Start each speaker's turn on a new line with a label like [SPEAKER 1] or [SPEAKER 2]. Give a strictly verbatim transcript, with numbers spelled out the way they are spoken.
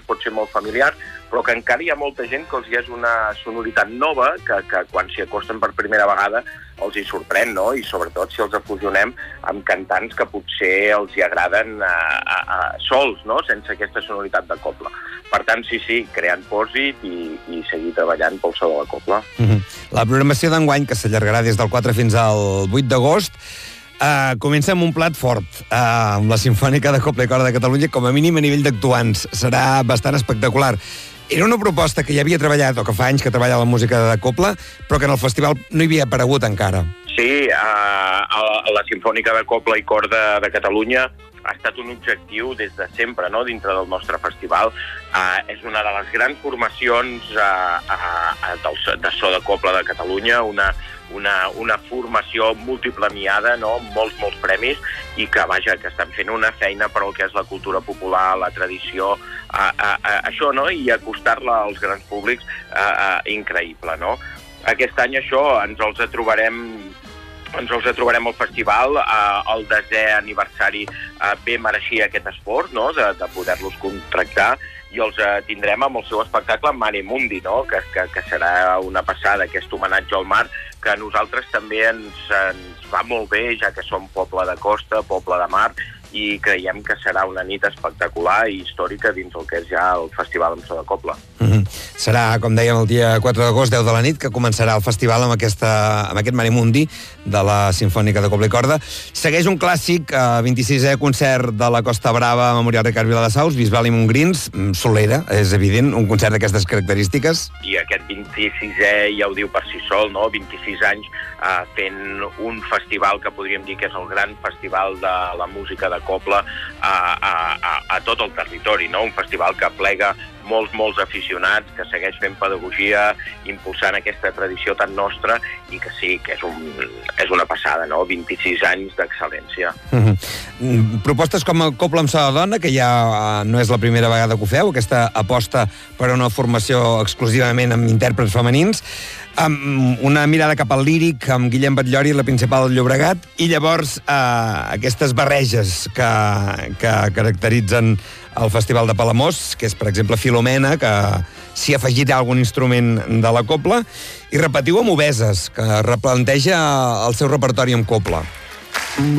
[SPEAKER 1] pot ser molt familiar, però que encara hi ha molta gent que els hi és una sonoritat nova, que, que quan s'hi acosten per primera vegada els hi sorprèn, no? I sobretot si els afusionem amb cantants que potser els hi agraden a, a, a sols, no? Sense aquesta sonoritat de cobla. Per tant, sí, sí, creant pòsit i, i seguir treballant pel so de la cobla.
[SPEAKER 2] Mm-hmm. La programació d'enguany, que s'allargarà des del quatre fins al vuit d'agost, Uh, comença amb un plat fort, uh, amb la Simfònica de Cobla i Corda de Catalunya, com a mínim a nivell d'actuants. Serà bastant espectacular. Era una proposta que ja havia treballat, o que fa anys que treballa la música de Cobla, però que en el festival no hi havia aparegut encara.
[SPEAKER 1] Sí, uh, la Simfònica de Cobla i Corda de Catalunya ha estat un objectiu des de sempre, no?, dintre del nostre festival. Uh, és una de les grans formacions uh, uh, del, de so de cobla de Catalunya, una, una, una formació multipremiada, no?, amb molts, molts premis, i que, vaja, que estan fent una feina per al que és la cultura popular, la tradició, uh, uh, uh, això, no?, i acostar-la als grans públics, uh, uh, increïble, no? Aquest any això ens els trobarem ens els trobarem al festival. Eh, el desè aniversari eh, bé mereixia aquest esforç, no?, de, de poder-los contractar, i els eh, tindrem amb el seu espectacle Mare Mundi, no?, que, que, que serà una passada, aquest homenatge al mar, que a nosaltres també ens, ens va molt bé, ja que som poble de costa, poble de mar, i creiem que serà una nit espectacular i històrica dins el que és ja el Festival amb so de Cobla.
[SPEAKER 2] Mm-hmm. Serà, com dèiem, el dia quatre d'agost, deu de la nit, que començarà el festival amb, aquesta, amb aquest Mare Mundi de la Simfònica de Cobla i Corda. Segueix un clàssic, eh, vint-i-sisè concert de la Costa Brava, Memorial Ricard Viladassaus, Bisbal i Montgrins, Solera, és evident, un concert d'aquestes característiques.
[SPEAKER 1] I aquest vint-i-sisè ja ho diu per si sol, no?, vint-i-sis anys eh, fent un festival que podríem dir que és el gran festival de la música de Cobla a, a, a, a tot el territori, no? Un festival que aplega molts, molts aficionats, que segueix fent pedagogia, impulsant aquesta tradició tan nostra, i que sí, que és, un, és una passada, no? vint-i-sis anys d'excel·lència.
[SPEAKER 2] Mm-hmm. Propostes com el Cobla amb so de dona, que ja no és la primera vegada que ho feu, aquesta aposta per una formació exclusivament amb intèrprets femenins, amb una mirada cap al líric, amb Guillem Batllori, la principal del Llobregat, i llavors eh, aquestes barreges que, que caracteritzen el Festival de Palamós, que és, per exemple, Filomena, que s'hi afegirà algun instrument de la cobla, i repetiu amb Obeses, que replanteja el seu repertori amb cobla.